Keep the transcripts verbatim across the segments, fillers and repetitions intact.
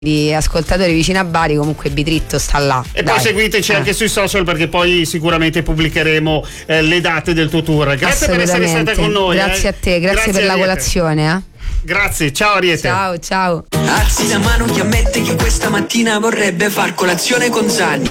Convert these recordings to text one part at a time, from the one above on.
di ascoltatori vicino a Bari, comunque Bitritto sta là. E Dai. poi seguiteci eh. anche sui social, perché poi sicuramente pubblicheremo eh, le date del tuo tour. Grazie per essere stata con noi. Grazie eh. a te, grazie, grazie per la colazione. Eh. Grazie, ciao Ariete. Ciao, ciao. Alzi la mano chi ammette che questa mattina vorrebbe far colazione con Sani.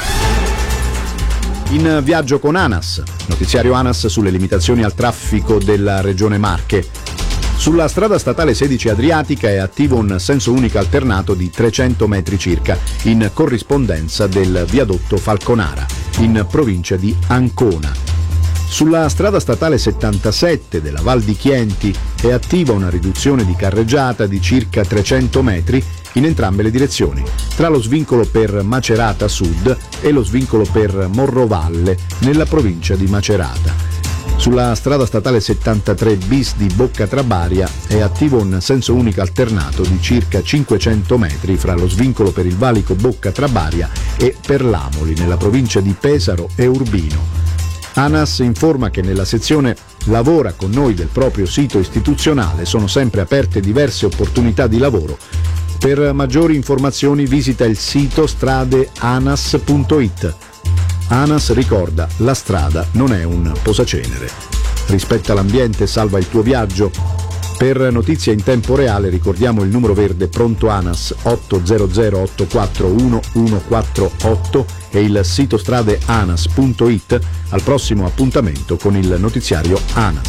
In viaggio con ANAS, notiziario ANAS sulle limitazioni al traffico della regione Marche. Sulla strada statale sedici Adriatica è attivo un senso unico alternato di trecento metri circa, in corrispondenza del viadotto Falconara, in provincia di Ancona. Sulla strada statale settantasette della Val di Chienti è attiva una riduzione di carreggiata di circa trecento metri in entrambe le direzioni, tra lo svincolo per Macerata Sud e lo svincolo per Morrovalle, nella provincia di Macerata. Sulla strada statale settantatré bis di Bocca Trabaria è attivo un senso unico alternato di circa cinquecento metri fra lo svincolo per il valico Bocca Trabaria e per Lamoli, nella provincia di Pesaro e Urbino. ANAS informa che nella sezione Lavora con noi del proprio sito istituzionale sono sempre aperte diverse opportunità di lavoro. Per maggiori informazioni visita il sito stradeanas punto it. ANAS ricorda: la strada non è un posacenere. Rispetta l'ambiente, salva il tuo viaggio. Per notizie in tempo reale ricordiamo il numero verde pronto ANAS otto zero zero otto quattro uno uno quattro otto e il sito stradeanas punto it. Al prossimo appuntamento con il notiziario ANAS.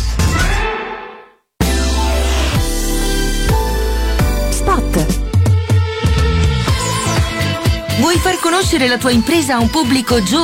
Spot. Vuoi far conoscere la tua impresa a un pubblico giovane?